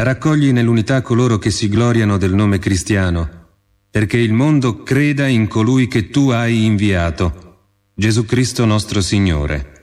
Raccogli nell'unità coloro che si gloriano del nome cristiano, perché il mondo creda in colui che tu hai inviato, Gesù Cristo nostro Signore.